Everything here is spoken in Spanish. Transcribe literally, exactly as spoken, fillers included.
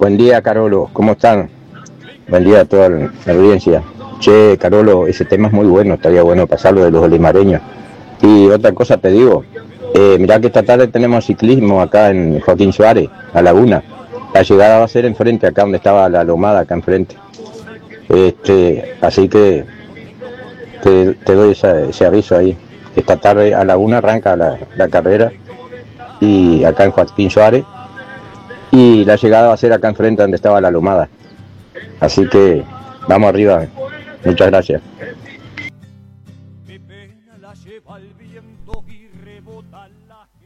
Buen día, Carolo, ¿cómo están? Buen día a toda la audiencia. Che, Carolo, ese tema es muy bueno, estaría bueno pasarlo de los olimareños. Y otra cosa te digo, eh, mirá que esta tarde tenemos ciclismo acá en Joaquín Suárez, a Laguna. La llegada va a ser enfrente, acá donde estaba la lomada, acá enfrente. Este, así que te, te doy esa, ese aviso ahí. Esta tarde a Laguna arranca la, la carrera, y acá en Joaquín Suárez, y la llegada va a ser acá enfrente donde estaba la lomada. Así que vamos arriba. Muchas gracias. Mi pena la lleva el viento y rebota la